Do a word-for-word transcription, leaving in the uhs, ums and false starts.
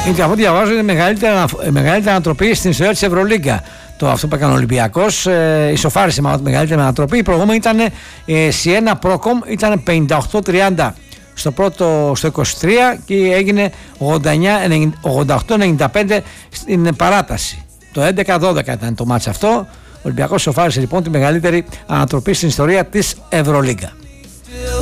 Γιατί αφού διαβάζω είναι η μεγαλύτερη, μεγαλύτερη ανατροπή στην ιστορία της Ευρωλίγκα. Το αυτό που έκανε ο Ολυμπιακός, ε, ισοφάρισε με τη μεγαλύτερη ανατροπή. Η προηγούμενη ήταν ε, Σιένα Πρόκομ, ήταν πενήντα οκτώ τριάντα στο πρώτο, στο είκοσι τρία και έγινε ογδόντα οκτώ ενενήντα πέντε στην παράταση. Το έντεκα δώδεκα ήταν το μάτς αυτό. Ο Ολυμπιακός ισοφάρισε λοιπόν τη μεγαλύτερη ανατροπή στην ιστορία της Ευρωλίγκα.